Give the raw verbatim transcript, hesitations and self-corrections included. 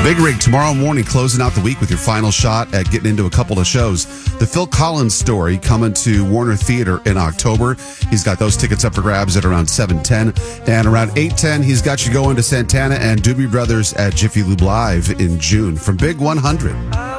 Big Rig tomorrow morning, closing out the week with your final shot at getting into a couple of shows. The Phil Collins Story coming to Warner Theater in October. He's got those tickets up for grabs at around seven ten. And around eight ten, he's got you going to Santana and Doobie Brothers at Jiffy Lube Live in June from Big one hundred.